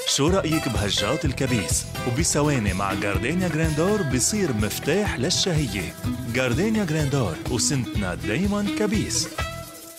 شو رأيك بهجات الكبيس؟ وبثواني مع جاردينيا جراندور بصير مفتاح للشهية. جاردينيا جراندور، وسنتنا دايما كبيس.